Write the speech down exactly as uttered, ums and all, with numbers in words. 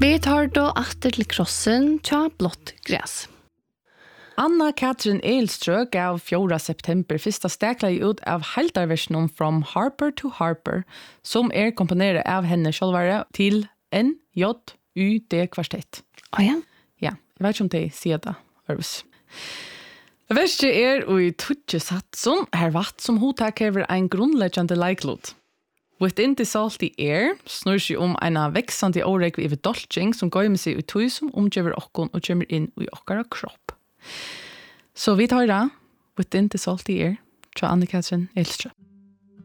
Vi tar då atter til krossen tja blått gräs. Anna-Katrin Elstrø gav fjorda september fyrsta stekla ut av heldarversjonen From Harper to Harper, som er komponeret av henne sjálvare til N J U D kvartett. Å ja? Ja, jeg vet ikke om de sier det, Ørvis. Verste er og i tutjesatsen her vatt som hotak hever en grunnleggjande leiklot. Within the Salty Air snur seg om en veksande åreg ved dolching som går med seg ut tog som omgjøver okkon og kommer inn i okkara kropp. Så vi tar det Within the Salty Air, tja Anna-Katrin Elstrø.